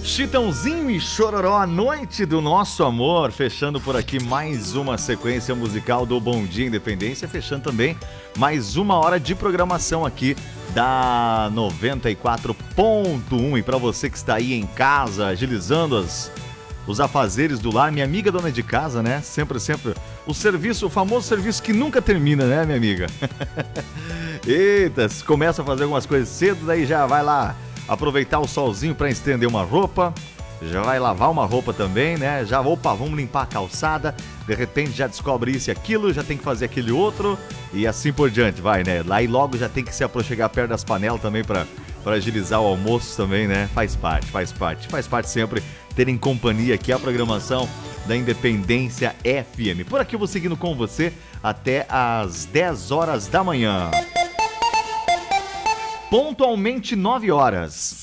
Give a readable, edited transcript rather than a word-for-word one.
Chitãozinho e Chororó, a noite do nosso amor, fechando por aqui mais uma sequência musical do Bom Dia Independência, fechando também mais uma hora de programação aqui da 94.1. E para você que está aí em casa, agilizando os afazeres do lar, minha amiga dona de casa, né? Sempre, o serviço, o famoso serviço que nunca termina, né, minha amiga? Eita, começa a fazer algumas coisas cedo, daí já vai lá aproveitar o solzinho para estender uma roupa, já vai lavar uma roupa também, né? Já, opa, vamos limpar a calçada, de repente já descobre isso e aquilo, já tem que fazer aquele outro e assim por diante, vai, né? Lá e logo já tem que se aproximar perto das panelas também para agilizar o almoço também, né? Faz parte sempre terem companhia aqui a programação da Independência FM. Por aqui eu vou seguindo com você até às 10 horas da manhã. Pontualmente 9 horas.